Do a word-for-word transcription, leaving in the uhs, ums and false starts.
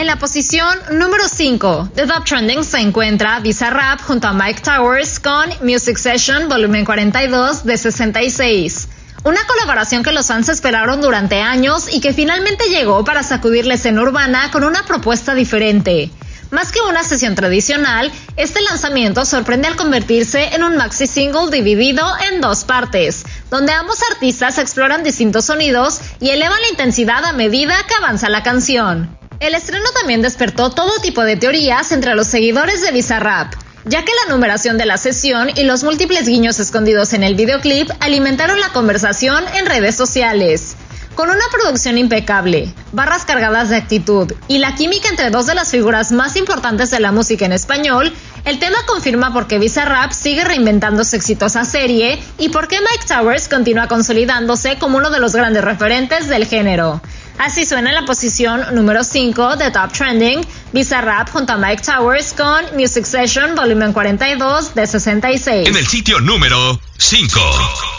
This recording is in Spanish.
En la posición número cinco de Top Trending se encuentra Bizarrap junto a Mike Towers con Music Session Volumen cuarenta y dos de sesenta y seis. Una colaboración que los fans esperaron durante años y que finalmente llegó para sacudir la escena urbana con una propuesta diferente. Más que una sesión tradicional, este lanzamiento sorprende al convertirse en un maxi single dividido en dos partes, donde ambos artistas exploran distintos sonidos y elevan la intensidad a medida que avanza la canción. El estreno también despertó todo tipo de teorías entre los seguidores de Bizarrap, ya que la numeración de la sesión y los múltiples guiños escondidos en el videoclip alimentaron la conversación en redes sociales. Con una producción impecable, barras cargadas de actitud y la química entre dos de las figuras más importantes de la música en español, el tema confirma por qué Bizarrap sigue reinventando su exitosa serie y por qué Mike Towers continúa consolidándose como uno de los grandes referentes del género. Así suena en la posición número cinco de Top Trending, Bizarrap junto a Mike Towers con Music Session Volumen cuarenta y dos de sesenta y seis. En el sitio número cinco.